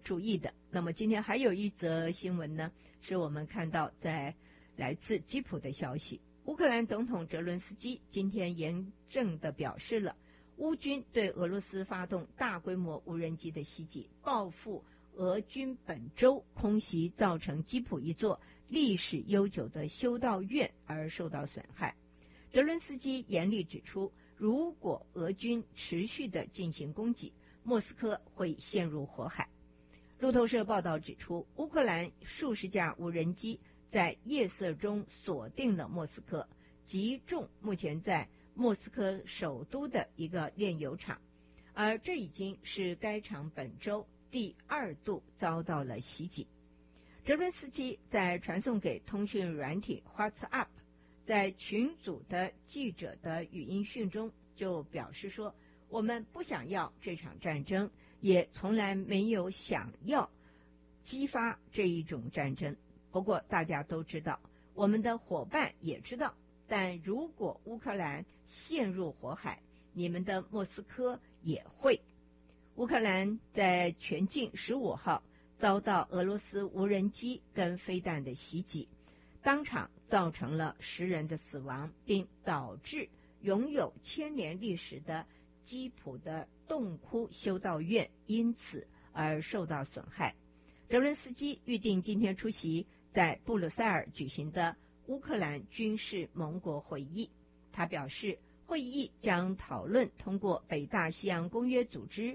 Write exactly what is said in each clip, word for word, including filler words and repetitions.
注意的。那么今天还有一则新闻呢，是我们看到在来自基辅的消息。乌克兰总统泽伦斯基今天严正地表示了，乌军对俄罗斯发动大规模无人机的袭击，报复俄军本周空袭造成基辅一座历史悠久的修道院而受到损害。泽伦斯基严厉指出，如果俄军持续地进行攻击，莫斯科会陷入火海。路透社报道指出，乌克兰数十架无人机在夜色中锁定了莫斯科，击中目前在莫斯科首都的一个炼油厂，而这已经是该厂本周第二度遭到了袭击。泽伦斯基在传送给通讯软体 WhatsApp 在群组的记者的语音讯中就表示说，我们不想要这场战争，也从来没有想要激发这一种战争。不过大家都知道，我们的伙伴也知道，但如果乌克兰陷入火海，你们的莫斯科也会。乌克兰在全境十五号遭到俄罗斯无人机跟飞弹的袭击，当场造成了十人的死亡，并导致拥有千年历史的基辅的洞窟修道院因此而受到损害。泽伦斯基预定今天出席在布鲁塞尔举行的乌克兰军事盟国会议。他表示，会议将讨论通过北大西洋公约组织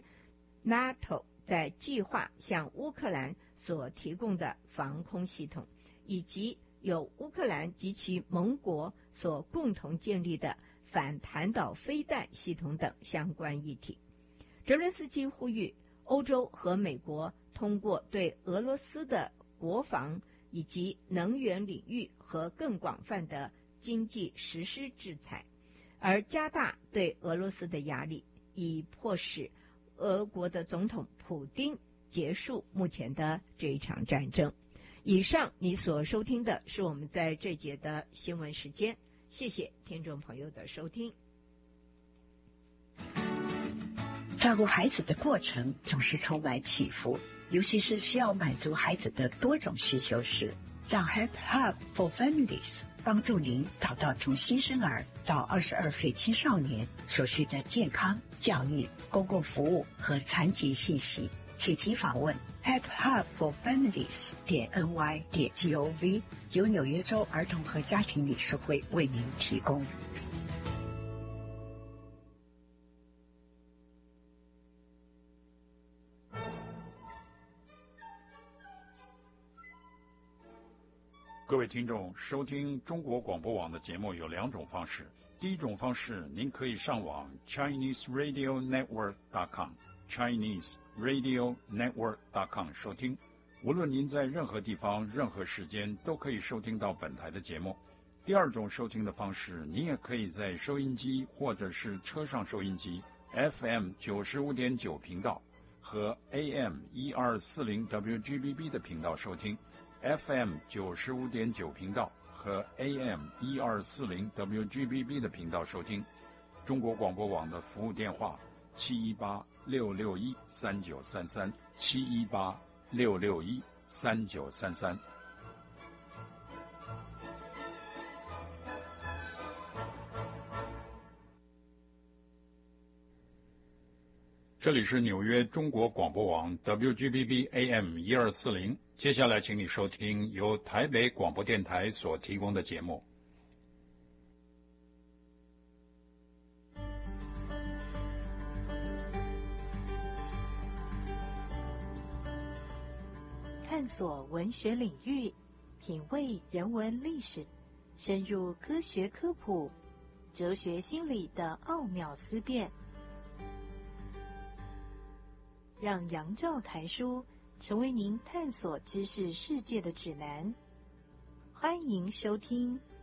NATO 在计划向乌克兰所提供的防空系统，以及由乌克兰及其盟国所共同建立的反弹道飞弹系统等相关议题。泽伦斯基呼吁欧洲和美国通过对俄罗斯的国防以及能源领域和更广泛的经济实施制裁，而加大对俄罗斯的压力，以迫使俄国的总统普丁结束目前的这一场战争。以上你所收听的是我们在这节的新闻时间，谢谢听众朋友的收听。 照顾孩子的过程总是充满起伏，尤其是需要满足孩子的多种需求时，让 Help Hub for Families 帮助您找到从新生儿到二十二岁青少年所需的健康、教育、公共服务和残疾信息。请即访问 help hub for families 点 n y 点 g o v， 由纽约州儿童和家庭理事会为您提供。 各位听众，收听中国广播网的节目有两种方式。第一种方式，您可以上网 Chinese Radio Network dot com Chinese Radio Network dot com 收听。无论您在任何地方、任何时间，都可以收听到本台的节目。第二种收听的方式，您也可以在收音机或者是车上收音机 F M 九十五点九频道和 A M 一二四零 W G B B 的频道收听。F M 九十五点九频道和 A M 一二四零 W G B B 的频道收听。中国广播网的服务电话七一八六六一三九三三七一八六六一三九三三。这里是纽约中国广播网 W G B B A M 一二四零，接下来请你收听由台北广播电台所提供的节目。 探索文学领域，品味人文历史，深入科学科普、哲学心理的奥妙思辨，让杨照谈书成为您探索知识世界的指南。欢迎收听